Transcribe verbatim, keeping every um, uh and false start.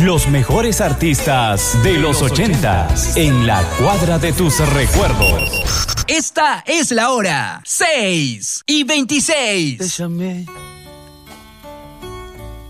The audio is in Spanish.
Los mejores artistas de los ochentas en la cuadra de tus recuerdos. Esta es la hora. seis y veintiséis. Te llamé